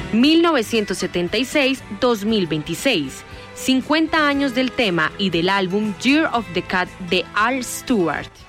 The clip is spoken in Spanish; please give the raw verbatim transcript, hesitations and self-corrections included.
mil novecientos setenta y seis a dos mil veintiséis. cincuenta años del tema y del álbum Year of the Cat de Al Stewart.